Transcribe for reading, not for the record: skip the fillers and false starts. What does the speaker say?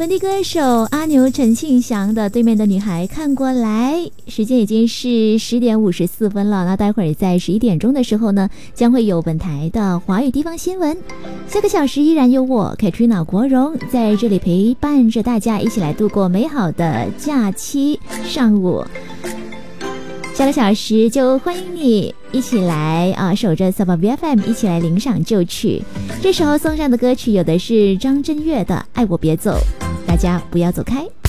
本地歌手阿牛陈庆祥的《对面的女孩看过来》，时间已经是10:54了。那待会儿在11点钟的时候呢，将会有本台的华语地方新闻。下个小时依然有我 Katrina 国荣在这里陪伴着大家，一起来度过美好的假期上午。下个小时就欢迎你一起来守着 SubBFM 一起来领赏旧曲。这时候送上的歌曲有的是张震岳的《爱我别走》，大家不要走开。